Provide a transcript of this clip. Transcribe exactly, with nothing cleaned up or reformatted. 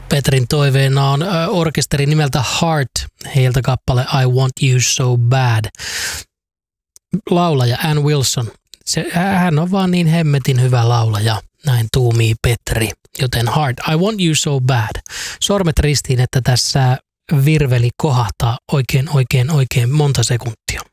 Petrin toiveena on ö, orkesteri nimeltä Heart, heiltä kappale I Want You So Bad. Laulaja Ann Wilson, se, hän on vaan niin hemmetin hyvä laulaja, näin tuumii Petri, joten Heart, I Want You So Bad. Sormet ristiin, että tässä virveli kohahtaa oikein, oikein, oikein monta sekuntia.